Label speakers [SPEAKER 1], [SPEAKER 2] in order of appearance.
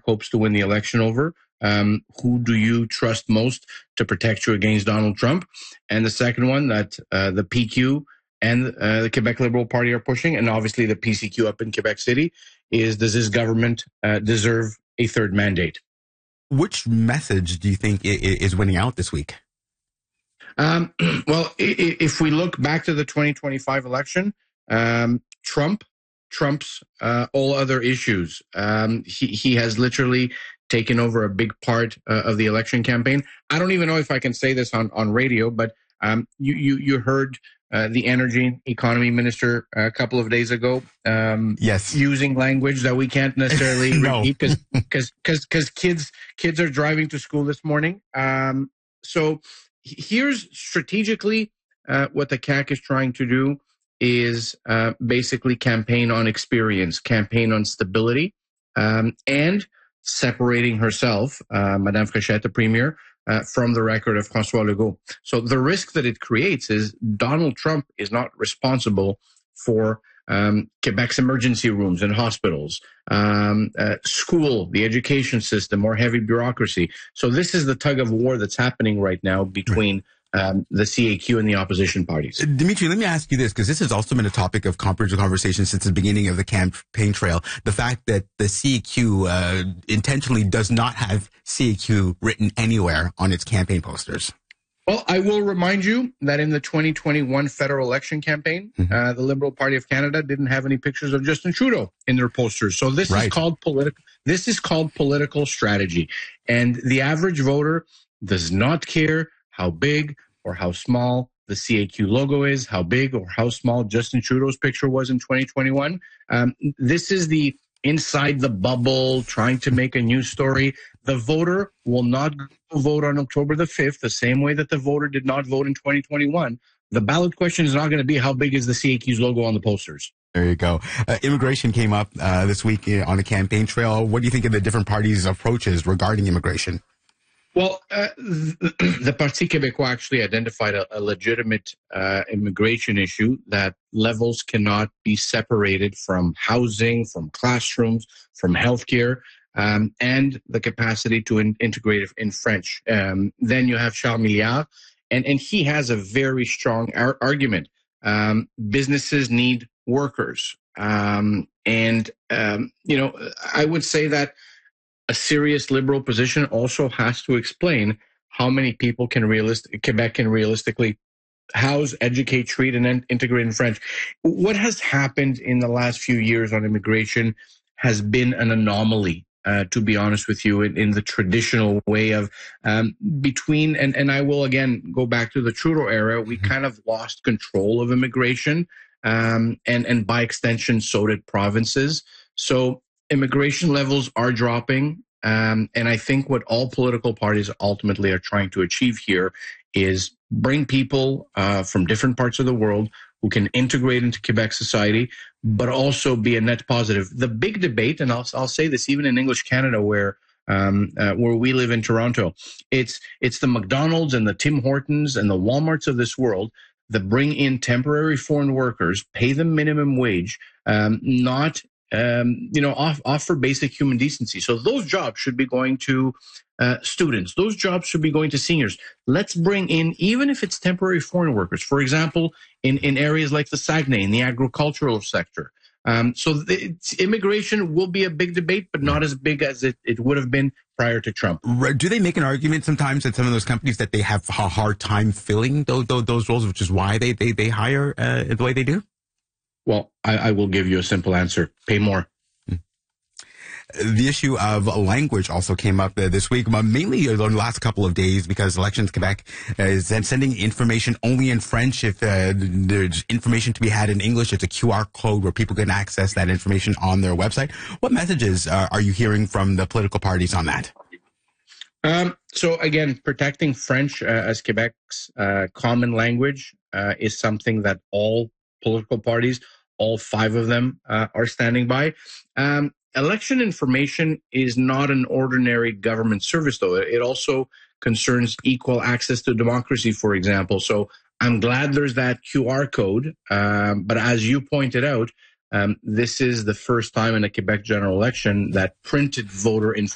[SPEAKER 1] hopes to win the election over. Who do you trust most to protect you against Donald Trump? And the second one that the PQ and the Quebec Liberal Party are pushing, and obviously the PCQ up in Quebec City, is does this government deserve a third mandate?
[SPEAKER 2] Which message do you think is winning out this week?
[SPEAKER 1] Well, if we look back to the 2025 election, Trump's all other issues. He has literally taken over a big part of the election campaign. I don't even know if I can say this on radio, but you heard the energy economy minister a couple of days ago
[SPEAKER 2] yes,
[SPEAKER 1] using language that we can't necessarily repeat because kids are driving to school this morning. So here's strategically what the CAQ is trying to do is basically campaign on experience, campaign on stability, and separating herself, Madame Fréchette, the premier, from the record of François Legault. So the risk that it creates is Donald Trump is not responsible for Quebec's emergency rooms and hospitals, school, the education system, or heavy bureaucracy. So this is the tug of war that's happening right now between the CAQ and the opposition parties.
[SPEAKER 2] Dimitri, let me ask you this, because this has also been a topic of conversation since the beginning of the campaign trail. The fact that the CAQ intentionally does not have CAQ written anywhere on its campaign posters.
[SPEAKER 1] Well, I will remind you that in the 2021 federal election campaign, the Liberal Party of Canada didn't have any pictures of Justin Trudeau in their posters. So this is called political. This is called political strategy, and the average voter does not care how big or how small the CAQ logo is, how big or how small Justin Trudeau's picture was in 2021. This is the inside the bubble, trying to make a news story. The voter will not go vote on October the 5th, the same way that the voter did not vote in 2021. The ballot question is not going to be how big is the CAQ's logo on the posters.
[SPEAKER 2] There you go. Immigration came up this week on the campaign trail. What do you think of the different parties' approaches regarding immigration?
[SPEAKER 1] Well, the Parti Québécois actually identified a legitimate immigration issue, that levels cannot be separated from housing, from classrooms, from healthcare, and the capacity to integrate in French. Then you have Charles Milliard, and he has a very strong argument. Businesses need workers. I would say that a serious liberal position also has to explain how many people Quebec can realistically house, educate, treat, and then integrate in French. What has happened in the last few years on immigration has been an anomaly, to be honest with you, in the traditional way of between, and I will again go back to the Trudeau era, we kind of lost control of immigration, and by extension, so did provinces. So immigration levels are dropping, and I think what all political parties ultimately are trying to achieve here is bring people from different parts of the world who can integrate into Quebec society, but also be a net positive. The big debate, and I'll say this even in English Canada, where we live in Toronto, it's the McDonald's and the Tim Hortons and the Walmarts of this world that bring in temporary foreign workers, pay them minimum wage, not offer basic human decency. So those jobs should be going to students. Those jobs should be going to seniors. Let's bring in, even if it's temporary foreign workers, for example, in areas like the Saguenay, in the agricultural sector. So immigration will be a big debate, but not as big as it would have been prior to Trump.
[SPEAKER 2] Do they make an argument sometimes at some of those companies that they have a hard time filling those roles, which is why they hire the way they do?
[SPEAKER 1] Well, I will give you a simple answer. Pay more.
[SPEAKER 2] The issue of language also came up this week, mainly in the last couple of days, because Elections Quebec is sending information only in French. If there's information to be had in English, it's a QR code where people can access that information on their website. What messages are you hearing from the political parties on that?
[SPEAKER 1] So again, protecting French as Quebec's common language is something that all political parties, all 5 of them, are standing by. Election information is not an ordinary government service, though. It also concerns equal access to democracy, for example. So I'm glad there's that QR code. But as you pointed out, this is the first time in a Quebec general election that printed voter information